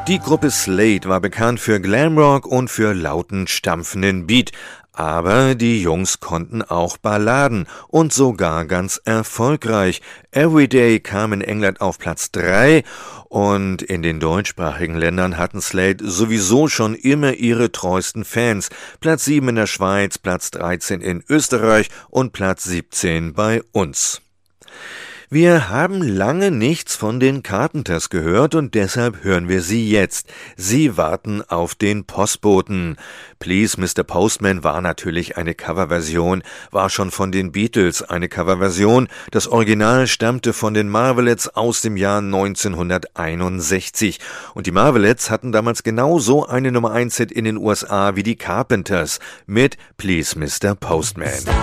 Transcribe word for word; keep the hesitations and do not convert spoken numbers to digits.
Die Gruppe Slade war bekannt für Glamrock und für lauten, stampfenden Beat. Aber die Jungs konnten auch Balladen und sogar ganz erfolgreich. Everyday kam in England auf Platz drei und in den deutschsprachigen Ländern hatten Slade sowieso schon immer ihre treuesten Fans. Platz sieben in der Schweiz, Platz dreizehn in Österreich und Platz siebzehn bei uns. Wir haben lange nichts von den Carpenters gehört und deshalb hören wir sie jetzt. Sie warten auf den Postboten. Please Mister Postman war natürlich eine Coverversion, war schon von den Beatles eine Coverversion. Das Original stammte von den Marvelettes aus dem Jahr neunzehnhunderteinundsechzig. Und die Marvelettes hatten damals genauso eine Nummer eins Hit in den U S A wie die Carpenters mit Please Mister Postman.